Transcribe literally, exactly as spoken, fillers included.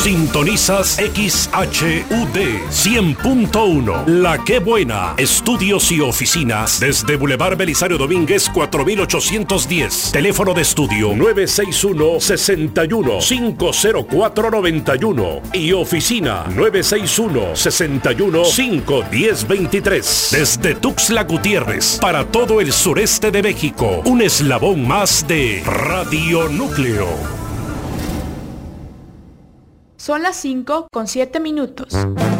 Sintonizas X H U D cien punto uno. La Qué Buena. Estudios y oficinas desde Boulevard Belisario Domínguez cuatro mil ochocientos diez. Teléfono de estudio nueve seis uno, seis uno, cinco cero cuatro, nueve uno y oficina nueve seis uno, seis uno, cinco uno cero, dos tres. Desde Tuxtla Gutiérrez para todo el sureste de México, un eslabón más de Radio Núcleo. Son las cinco con siete minutos.